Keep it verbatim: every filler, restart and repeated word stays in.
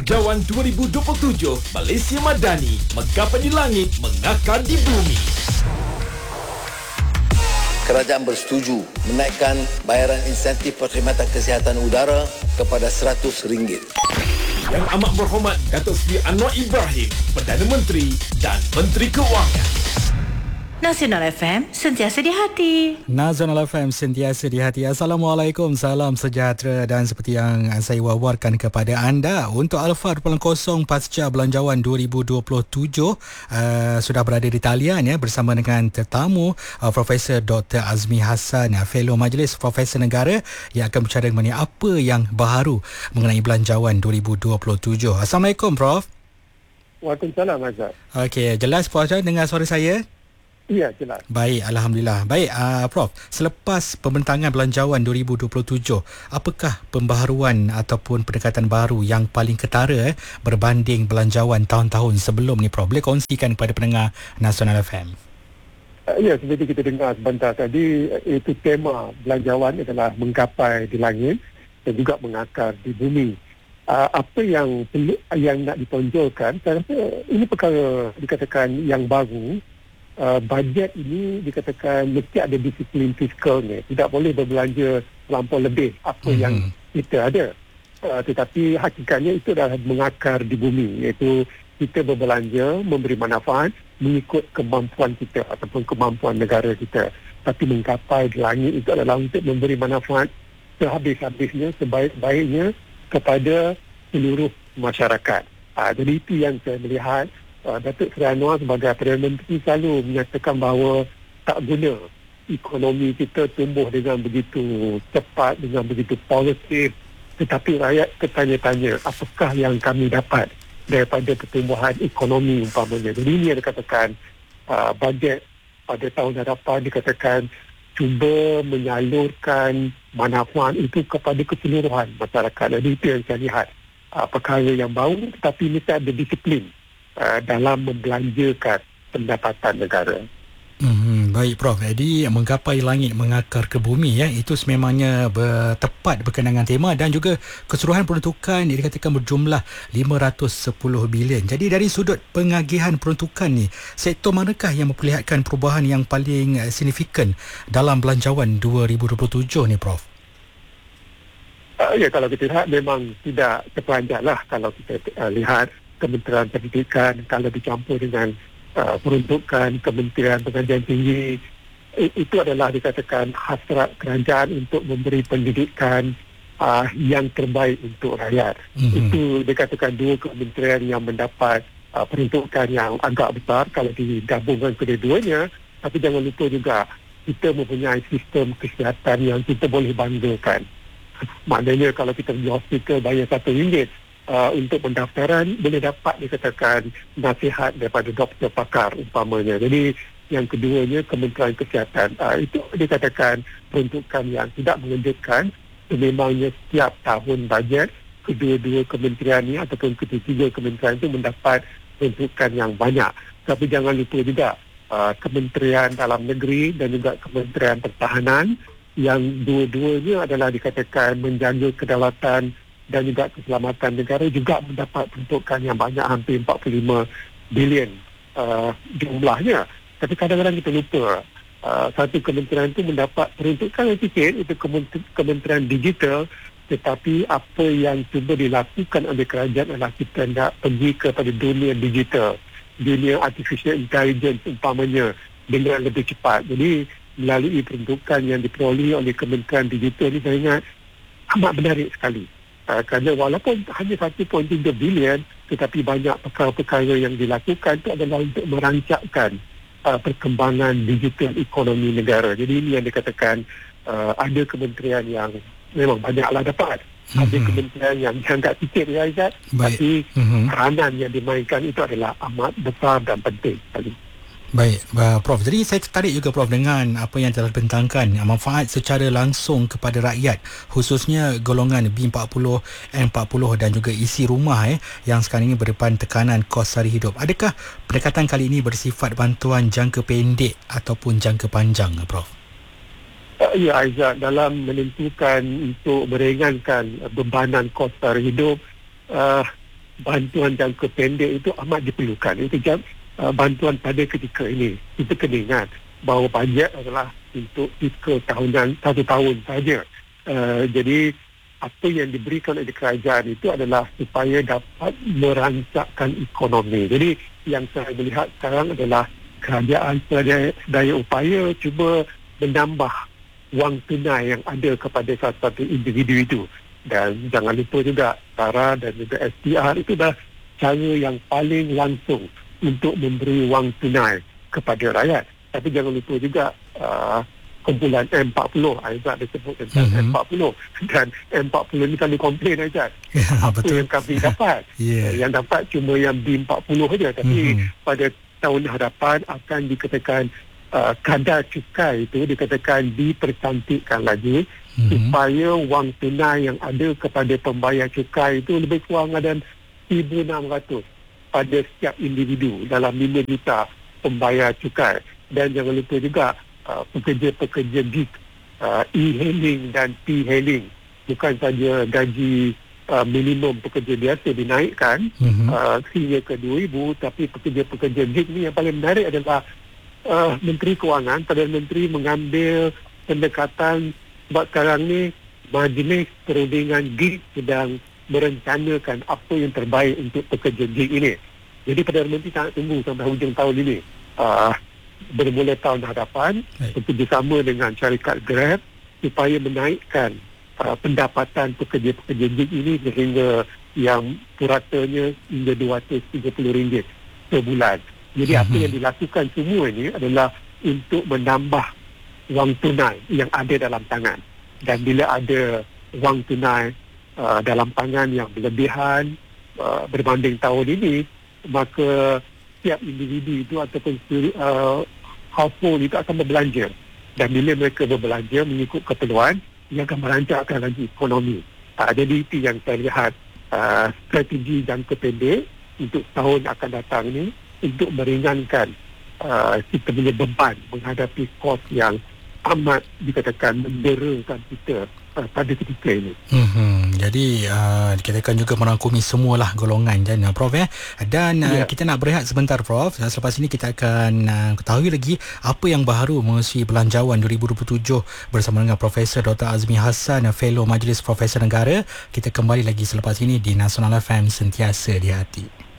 Belanjawan dua ribu dua puluh tujuh Malaysia Madani, menggapai di langit, mengakar di bumi. Kerajaan bersetuju menaikkan bayaran insentif perkhidmatan kesihatan udara kepada seratus ringgit. Yang Amat Berhormat Datuk Seri Anwar Ibrahim, Perdana Menteri dan Menteri Kewangan. Nasional F M, sentiasa di hati. Nasional F M, sentiasa di hati. Assalamualaikum, salam sejahtera. Dan seperti yang saya wawarkan kepada anda, untuk Alfa dua kosong pasca Belanjawan dua ribu dua puluh tujuh uh, sudah berada di talian ya, bersama dengan tetamu uh, Profesor Doktor Azmi Hassan, uh, Fellow Majlis Profesor Negara, yang akan berbicara mengenai apa yang baharu mengenai Belanjawan dua ribu dua puluh tujuh. Assalamualaikum, Prof. Waalaikumsalam, Azhar. Okey, jelas Prof dengar suara saya? Ya, jelas. Baik, Alhamdulillah. Baik, uh, Prof, selepas pembentangan Belanjawan dua ribu dua puluh tujuh, apakah pembaharuan ataupun pendekatan baru yang paling ketara eh, berbanding Belanjawan tahun-tahun sebelum ni, Prof? Boleh kongsikan kepada pendengar Nasional F M? Uh, ya, seperti kita dengar sebentar tadi, itu tema Belanjawan adalah menggapai di langit dan juga mengakar di bumi. Uh, apa yang perlu, yang nak ditonjolkan, saya rasa ini perkara dikatakan yang baru. Uh, bajet ini dikatakan mesti ada disiplin fiskalnya. Tidak boleh berbelanja terlampau lebih apa mm-hmm. yang kita ada. Uh, tetapi hakikatnya itu adalah mengakar di bumi. Iaitu kita berbelanja, memberi manfaat mengikut kemampuan kita ataupun kemampuan negara kita. Tapi menggapai di langit itu adalah untuk memberi manfaat sehabis-habisnya, sebaik-baiknya kepada seluruh masyarakat. Uh, jadi itu yang saya melihat. Uh, Datuk Seri Anwar sebagai Perdana Menteri selalu menyatakan bahawa tak guna ekonomi kita tumbuh dengan begitu cepat, dengan begitu positif, tetapi rakyat bertanya-tanya apakah yang kami dapat daripada pertumbuhan ekonomi umpamanya. Jadi ini yang dikatakan uh, bajet pada tahun hadapan dikatakan cuba menyalurkan manfaat itu kepada keseluruhan masyarakat. Jadi itu yang saya lihat, uh, perkara yang baru, tetapi mesti ada disiplin Uh, dalam membelanjakan pendapatan negara. Hmm, baik, Prof. Jadi menggapai langit, mengakar ke bumi ya, itu sememangnya bertepat berkenaan dengan tema dan juga keseluruhan peruntukan yang dikatakan berjumlah lima ratus sepuluh bilion. Jadi dari sudut pengagihan peruntukan ni, sektor manakah yang memperlihatkan perubahan yang paling uh, signifikan dalam Belanjawan dua ribu dua puluh tujuh ni, Prof? Uh, ya, kalau kita lihat memang tidak terperanjat lah kalau kita uh, lihat Kementerian Pendidikan kalau dicampur dengan uh, peruntukan Kementerian Pengajian Tinggi, itu adalah dikatakan hasrat kerajaan untuk memberi pendidikan uh, yang terbaik untuk rakyat. Mm-hmm. Itu dikatakan dua kementerian yang mendapat uh, peruntukan yang agak besar kalau digabungkan kedua-duanya. Tapi jangan lupa juga kita mempunyai sistem kesihatan yang kita boleh banggakan. Maknanya kalau kita pergi hospital bayar satu ringgit, Uh, untuk pendaftaran boleh dapat dikatakan nasihat daripada doktor pakar umpamanya. Jadi yang keduanya Kementerian Kesihatan, uh, itu dikatakan peruntukan yang tidak mengejutkan. Memangnya setiap tahun bajet kedua-dua kementerian ini ataupun ketiga kementerian itu mendapat peruntukan yang banyak. Tapi jangan lupa juga uh, Kementerian Dalam Negeri dan juga Kementerian Pertahanan yang dua-duanya adalah dikatakan menjaga kedaulatan dan juga keselamatan negara juga mendapat peruntukan yang banyak, hampir empat puluh lima bilion uh, jumlahnya. Tapi kadang-kadang kita lupa uh, satu kementerian itu mendapat peruntukan yang sikit, itu Kementerian Digital, tetapi apa yang cuba dilakukan oleh kerajaan adalah kita nak pergi kepada dunia digital, dunia artificial intelligence umpamanya dengan lebih cepat. Jadi melalui peruntukan yang diperoleh oleh Kementerian Digital ini, saya ingat amat menarik sekali. Uh, kerana walaupun hanya satu perpuluhan tiga bilion, tetapi banyak perkara-perkara yang dilakukan itu adalah untuk merancangkan uh, perkembangan digital ekonomi negara. Jadi ini yang dikatakan uh, ada kementerian yang memang banyaklah dapat. Mm-hmm. Ada kementerian yang dianggap sikit ya, Izzat, tapi mm-hmm. peranan yang dimainkan itu adalah amat besar dan penting sekali. Baik, Prof. Jadi saya tertarik juga, Prof, dengan apa yang telah dibentangkan, manfaat secara langsung kepada rakyat, khususnya golongan B empat puluh, N empat puluh dan juga isi rumah eh, yang sekarang ini berdepan tekanan kos sara hidup. Adakah pendekatan kali ini bersifat bantuan jangka pendek ataupun jangka panjang, Prof? Uh, ya, Aizat, dalam menentukan untuk meringankan bebanan kos sara hidup, uh, bantuan jangka pendek itu amat diperlukan. Itu jam uh, bantuan pada ketika ini. Kita kena ingat bahawa bajet adalah untuk fiskal tahunan satu tahun saja. Uh, jadi apa yang diberikan oleh kerajaan itu adalah supaya dapat merangsakkan ekonomi. Jadi yang saya melihat sekarang adalah kerajaan sedaya, sedaya upaya cuba menambah wang tunai yang ada kepada satu-satu individu itu. Dan jangan lupa juga SARA dan juga S P R itu dah cara yang paling langsung untuk memberi wang tunai kepada rakyat. Tapi jangan lupa juga uh, kumpulan M empat puluh, Aizat disebut tentang mm-hmm. M empat puluh, dan M empat puluh ni kami komplain Aizat. Ya, apa betul. Yang kami dapat? yeah. Yang dapat cuma yang B empat puluh saja. Tapi mm-hmm. pada tahun hadapan akan dikatakan uh, kadar cukai itu dikatakan dipercantikkan lagi mm-hmm. supaya wang tunai yang ada kepada pembayar cukai itu lebih kurang ada seribu enam ratus pada setiap individu dalam lima juta pembayar cukai. Dan jangan lupa juga uh, pekerja-pekerja gig, uh, e-hailing dan P-hailing, bukan saja gaji uh, minimum pekerja biasa dinaikkan mm-hmm. uh, sehingga ke dua ribu, tapi pekerja-pekerja gig ni yang paling menarik adalah uh, Menteri Kewangan, Perdana Menteri mengambil pendekatan sebab sekarang ni Majlis Perundingan Gig sedang merencanakan apa yang terbaik untuk pekerja gig ini. Jadi Perdana Menteri sangat tunggu sampai hujung tahun ini. Uh, bermula tahun hadapan bekerjasama dengan syarikat Grab supaya menaikkan uh, pendapatan pekerja-pekerja gig ini sehingga yang puratanya hingga dua ratus tiga puluh ringgit per bulan. Jadi mm-hmm. apa yang dilakukan semua ini adalah untuk menambah wang tunai yang ada dalam tangan. Dan bila ada wang tunai uh, dalam tangan yang berlebihan uh, berbanding tahun ini, maka setiap individu itu ataupun uh, household itu akan berbelanja. Dan bila mereka berbelanja mengikut keperluan, ia akan merancangkan lagi ekonomi. Uh, jadi itu yang saya lihat uh, strategi jangka pendek untuk tahun akan datang ini untuk meringankan uh, kita punya beban menghadapi kos yang amat dikatakan menderakan kita uh, pada ketika ini. Hmm, jadi uh, dikatakan juga merangkumi semualah golongan dan uh, Prof eh. Dan uh, yeah. kita nak berehat sebentar Prof. Selepas ini kita akan uh, ketahui lagi apa yang baru mengenai Belanjawan dua ribu dua puluh tujuh bersama dengan Profesor Doktor Azmi Hassan, Fellow Majlis Profesor Negara. Kita kembali lagi selepas ini di Nasional F M, sentiasa di hati.